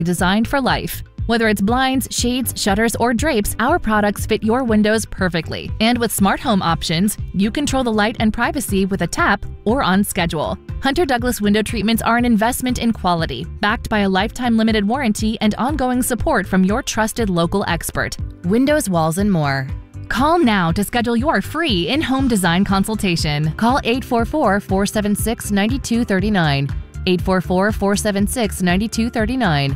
Designed for life. Whether it's blinds, shades, shutters, or drapes, our products fit your windows perfectly. And with smart home options, you control the light and privacy with a tap or on schedule. Hunter Douglas window treatments are an investment in quality, backed by a lifetime limited warranty and ongoing support from your trusted local expert. Windows, walls, and more. Call now to schedule your free in-home design consultation. Call 844-476-9239. 844-476-9239.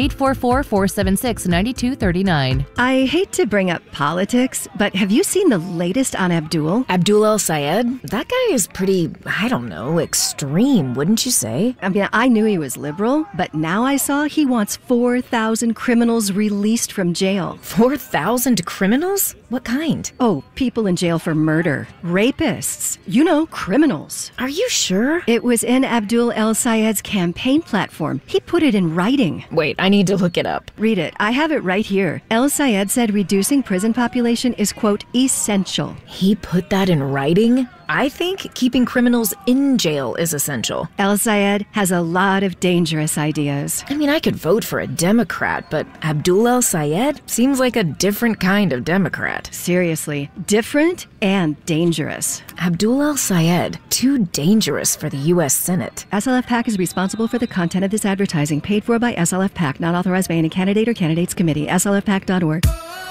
844-476-9239. I hate to bring up politics, but have you seen the latest on Abdul? Abdul El-Sayed? That guy is pretty, I don't know, extreme, wouldn't you say? I mean, I knew he was liberal, but now I saw he wants 4,000 criminals released from jail. 4,000 criminals? What kind? Oh, people in jail for murder. Rapists. You know, criminals. Are you sure? It was in Abdul El-Sayed's campaign platform. He put it in writing. Wait, I need to look it up. Read it. I have it right here. El-Sayed said reducing prison population is, quote, essential. He put that in writing? I think keeping criminals in jail is essential. El-Sayed has a lot of dangerous ideas. I mean, I could vote for a Democrat, but Abdul El-Sayed seems like a different kind of Democrat. Seriously, different and dangerous. Abdul El-Sayed, too dangerous for the U.S. Senate. SLF PAC is responsible for the content of this advertising, paid for by SLF PAC, not authorized by any candidate or candidates committee. SLFPAC.org.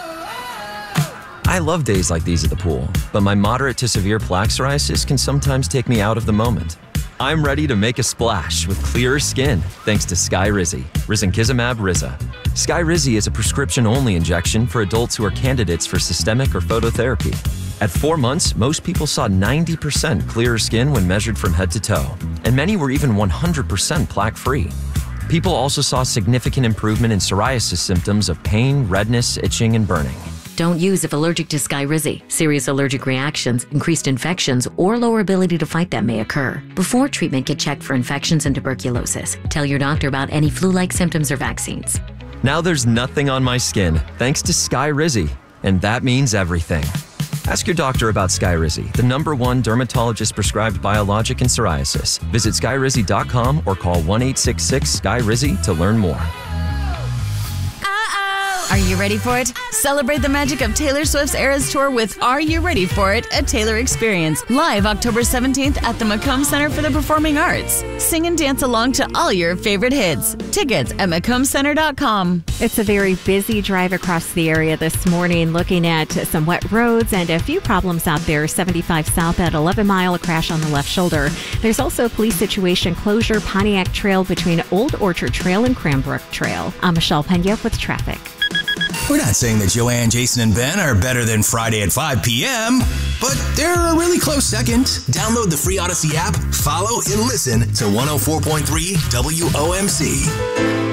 I love days like these at the pool, but my moderate to severe plaque psoriasis can sometimes take me out of the moment. I'm ready to make a splash with clearer skin thanks to Skyrizi, Risankizumab Riza. Skyrizi is a prescription-only injection for adults who are candidates for systemic or phototherapy. At 4 months, most people saw 90% clearer skin when measured from head to toe, and many were even 100% plaque-free. People also saw significant improvement in psoriasis symptoms of pain, redness, itching, and burning. Don't use if allergic to Skyrizi. Serious allergic reactions, increased infections, or lower ability to fight them may occur. Before treatment, get checked for infections and tuberculosis. Tell your doctor about any flu-like symptoms or vaccines. Now there's nothing on my skin thanks to Skyrizi, and that means everything. Ask your doctor about Skyrizi, the #1 dermatologist-prescribed biologic in psoriasis. Visit Skyrizi.com or call 1-866-SKYRIZI to learn more. Are you ready for it? Celebrate the magic of Taylor Swift's Eras Tour with Are You Ready for It? A Taylor Experience. Live October 17th at the Macomb Center for the Performing Arts. Sing and dance along to all your favorite hits. Tickets at MacombCenter.com. It's a very busy drive across the area this morning, looking at some wet roads and a few problems out there. 75 south at 11 Mile, a crash on the left shoulder. There's also a police situation closure, Pontiac Trail between Old Orchard Trail and Cranbrook Trail. I'm Michelle Pena with traffic. We're not saying that Joanne, Jason, and Ben are better than Friday at 5 p.m., but they're a really close second. Download the free Odyssey app, follow, and listen to 104.3 WOMC.